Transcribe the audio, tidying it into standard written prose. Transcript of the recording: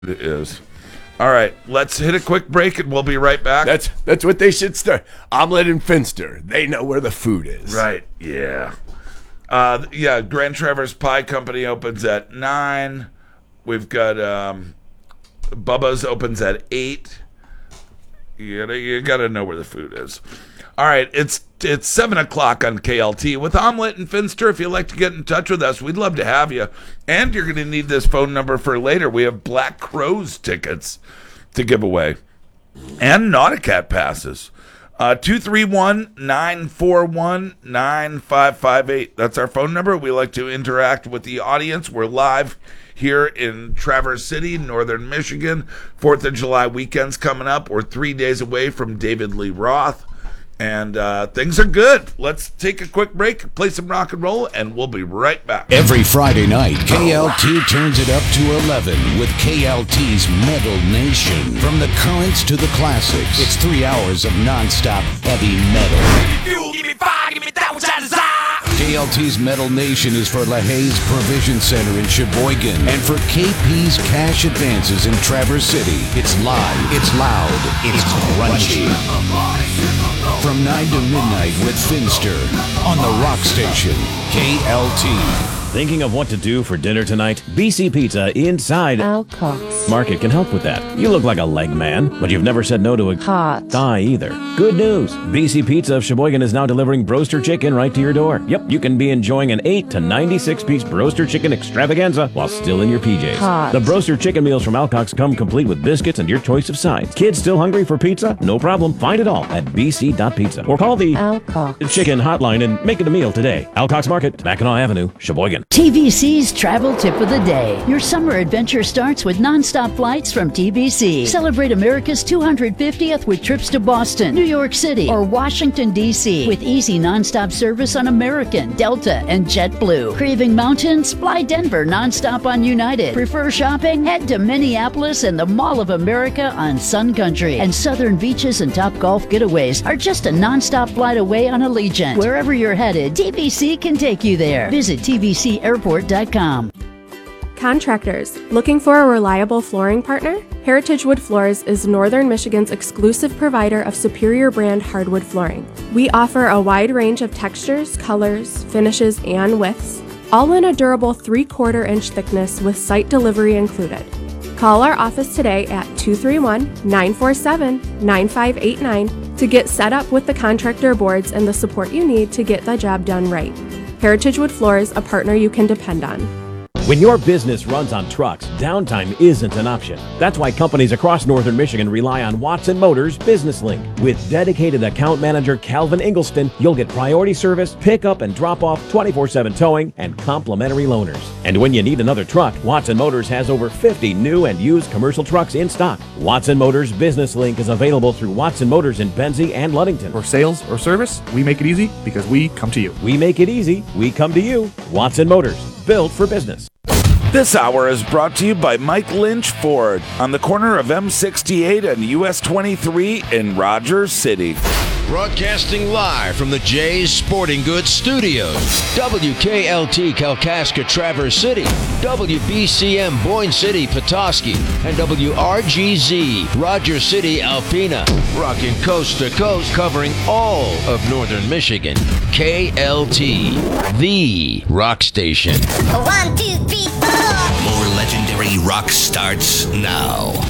It is. All right, let's hit a quick break and we'll be right back. That's what they should start. Omelet and Finster. They know where the food is. Right, yeah. Grand Traverse Pie Company opens at 9. We've got Bubba's opens at 8. You gotta know where the food is. All right, it's 7 o'clock on KLT with Omelet and Finster. If you'd like to get in touch with us, we'd love to have you. And you're going to need this phone number for later. We have Black Crowes tickets to give away. And Nauticat passes. 231-941-9558. That's our phone number. We like to interact with the audience. We're live here in Traverse City, Northern Michigan. 4th of July weekend's coming up. We're 3 days away from David Lee Roth. And things are good. Let's take a quick break, play some rock and roll, and we'll be right back. Every Friday night, KLT turns it up to 11 with KLT's Metal Nation. From the currents to the classics, it's 3 hours of nonstop heavy metal. KLT's Metal Nation is for LaHaye's Provision Center in Sheboygan and for KP's Cash Advances in Traverse City. It's live, it's loud, it's crunchy. From 9 to midnight with Finster on the Rock Station, KLT. Thinking of what to do for dinner tonight? BC Pizza inside Alcox Market can help with that. You look like a leg man, but you've never said no to a hot thigh either. Good news! BC Pizza of Sheboygan is now delivering Broaster Chicken right to your door. Yep, you can be enjoying an 8 to 96-piece Broaster Chicken extravaganza while still in your PJs. Hot. The Broaster Chicken meals from Alcox come complete with biscuits and your choice of sides. Kids still hungry for pizza? No problem. Find it all at bc.pizza or call the Alcox Chicken Hotline and make it a meal today. Alcox Market, Mackinac Avenue, Sheboygan. TBC's Travel Tip of the Day. Your summer adventure starts with nonstop flights from TBC. Celebrate America's 250th with trips to Boston, New York City, or Washington, D.C. with easy nonstop service on American, Delta, and JetBlue. Craving mountains? Fly Denver nonstop on United. Prefer shopping? Head to Minneapolis and the Mall of America on Sun Country. And southern beaches and top golf getaways are just a nonstop flight away on Allegiant. Wherever you're headed, TBC can take you there. Visit TBCAirport.com. Contractors, looking for a reliable flooring partner? Heritage Wood Floors is Northern Michigan's exclusive provider of superior brand hardwood flooring. We offer a wide range of textures, colors, finishes, and widths, all in a durable 3/4 inch thickness with site delivery included. Call our office today at 231-947-9589 to get set up with the contractor boards and the support you need to get the job done right. Heritage Wood Floors, a partner you can depend on. When your business runs on trucks, downtime isn't an option. That's why companies across Northern Michigan rely on Watson Motors Business Link. With dedicated account manager Calvin Ingelston, you'll get priority service, pickup and drop off, 24/7 towing, and complimentary loaners. And when you need another truck, Watson Motors has over 50 new and used commercial trucks in stock. Watson Motors Business Link is available through Watson Motors in Benzie and Ludington. For sales or service, we make it easy because we come to you. We make it easy. We come to you. Watson Motors, built for business. This hour is brought to you by Mike Lynch Ford on the corner of M68 and US 23 in Rogers City. Broadcasting live from the Jay's Sporting Goods Studios. WKLT Kalkaska Traverse City, WBCM Boyne City Petoskey, and WRGZ Rogers City Alpena. Rocking coast to coast, covering all of Northern Michigan. KLT, the rock station. 1, 2, 3, 4. More legendary rock starts now.